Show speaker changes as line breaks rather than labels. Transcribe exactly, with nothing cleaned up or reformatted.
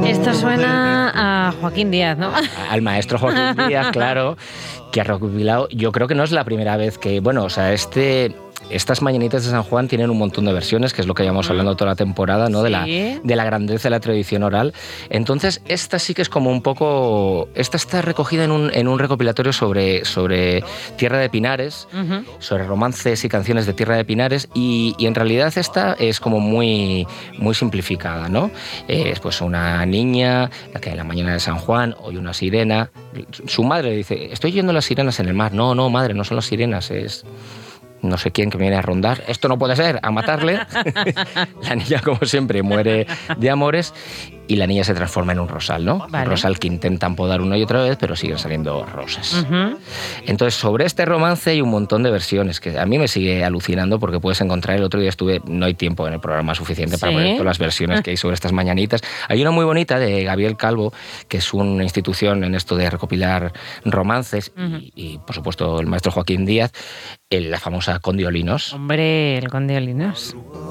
Esto suena a Joaquín Díaz, ¿no?
Al maestro Joaquín Díaz, claro, que ha recopilado. Yo creo que no es la primera vez que, bueno, o sea, este... Estas mañanitas de San Juan tienen un montón de versiones, que es lo que llevamos hablando toda la temporada, ¿no?
Sí.
De la, de la grandeza de la tradición oral. Entonces, esta sí que es como un poco... Esta está recogida en un, en un recopilatorio sobre, sobre Tierra de Pinares, uh-huh. sobre romances y canciones de Tierra de Pinares, y, y en realidad esta es como muy, muy simplificada, ¿no? Es pues una niña, la que en la mañana de San Juan oye una sirena. Su madre le dice, estoy oyendo las sirenas en el mar. No, no, madre, no son las sirenas, es... no sé quién que viene a rondar, esto no puede ser, a matarle. La niña, como siempre, muere de amores y la niña se transforma en un rosal, ¿no? Vale. Un rosal que intentan podar una y otra vez, pero siguen saliendo rosas. Uh-huh. Entonces, sobre este romance hay un montón de versiones que a mí me sigue alucinando porque puedes encontrar, el otro día estuve, no hay tiempo en el programa suficiente ¿Sí? para poner todas las versiones que hay sobre estas mañanitas. Hay una muy bonita de Gabriel Calvo, que es una institución en esto de recopilar romances, uh-huh. y, y, por supuesto, el maestro Joaquín Díaz, la famosa Condiolinos.
Hombre, el Condiolinos.